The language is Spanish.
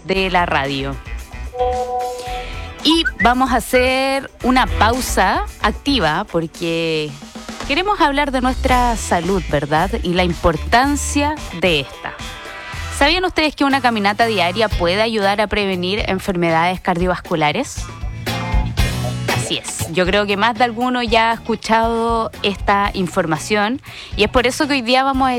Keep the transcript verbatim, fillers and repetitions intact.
de la radio. Y vamos a hacer una pausa activa porque queremos hablar de nuestra salud, ¿verdad? Y la importancia de esta. ¿Sabían ustedes que una caminata diaria puede ayudar a prevenir enfermedades cardiovasculares? Así es. Yo creo que más de alguno ya ha escuchado esta información y es por eso que hoy día vamos a